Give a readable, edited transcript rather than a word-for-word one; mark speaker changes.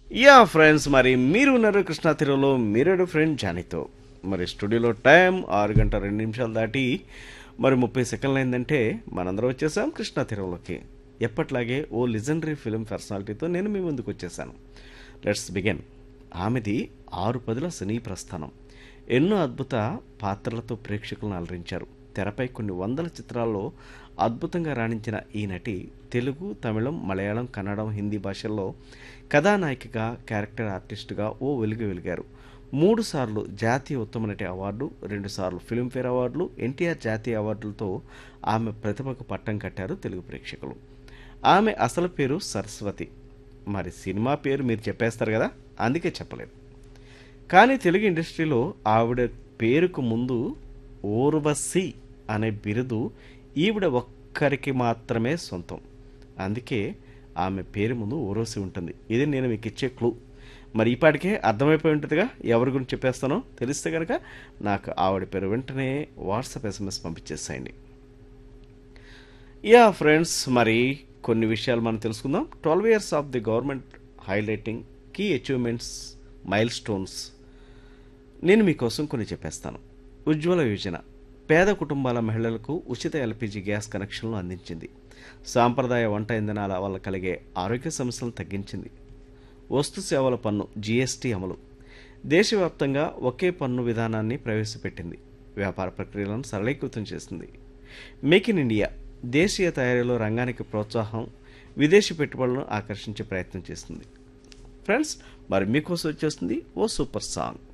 Speaker 1: Yeah friends, మరి మీరు ఉన్నారు కృష్ణా తీరంలో మీరేడు ఫ్రెండ్ జానీతో. మరి స్టూడియోలో టైం 6 గంటల 2 నిమిషాలు దాటి మరి 30 సెకండ్లు అయిందంటే మనందరం వచ్చేసాం కృష్ణా తీరంలోకి. ఎప్పట్లాగే ఓ లిజెండరీ ఫిలిం పర్సనాలిటీతో నేను మీ ముందుకు వచ్చేసాను. Let's begin. ఆమెది 6 పదుల సినీ ప్రస్థానం. ఎన్నో అద్భుత పాత్రలతో ప్రేక్షకులను అలరించారు. తెరపై కొన్ని వందల చిత్రాల్లో అద్భుతంగా రాణించిన ఈ నటి తెలుగు, తమిళం, మలయాళం, కన్నడం, హిందీ భాషల్లో కథానాయికగా, క్యారెక్టర్ ఆర్టిస్టుగా ఓ వెలిగారు. 3 సార్లు జాతీయ ఉత్తమ నటి అవార్డు, 2 సార్లు ఫిల్మ్ఫేర్ అవార్డులు, ఎన్టీఆర్ జాతీయ అవార్డులతో ఆమె ప్రతిభకు పట్టం కట్టారు తెలుగు ప్రేక్షకులు. ఆమె అసలు పేరు సరస్వతి. మరి సినిమా పేరు మీరు చెప్పేస్తారు కదా, అందుకే చెప్పలేదు. కానీ తెలుగు ఇండస్ట్రీలో ఆవిడ పేరుకు ముందు ఊర్వశి అనే బిరుదు ఈవిడ ఒక్కరికి మాత్రమే సొంతం. అందుకే ఆమె పేరు ముందు ఊర్వశి ఉంటుంది. ఇది నేను మీకు ఇచ్చే క్లూ. మరి ఈపాటికే అర్థమైపోయి ఉంటుందిగా ఎవరి గురించి చెప్పేస్తానో. తెలిస్తే కనుక నాకు ఆవిడ పేరు వెంటనే వాట్సాప్ ఎస్ఎంఎస్ పంపించేసేయండి. యా ఫ్రెండ్స్, మరి కొన్ని విషయాలు మనం తెలుసుకుందాం. 12 years of the government highlighting key achievements, mile stones. నేను మీకోసం కొన్ని చెప్పేస్తాను. ఉజ్వల యోజన పేద కుటుంబాల మహిళలకు ఉచిత ఎల్పిజి గ్యాస్ కనెక్షన్లు అందించింది. సాంప్రదాయ వంట ఇంధనాల వల్ల కలిగే ఆరోగ్య సమస్యలను తగ్గించింది. వస్తు సేవల పన్ను జీఎస్టీ అమలు. దేశవ్యాప్తంగా ఒకే పన్ను విధానాన్ని ప్రవేశపెట్టింది. వ్యాపార ప్రక్రియలను సరళీకృతం చేసింది. మేక్ ఇన్ ఇండియా దేశీయ తయారీలో రంగానికి ప్రోత్సాహం, విదేశీ పెట్టుబడులను ఆకర్షించే ప్రయత్నం చేస్తుంది. ఫ్రెండ్స్, మరి మీకోసం వచ్చేస్తుంది ఓ సూపర్ సాంగ్.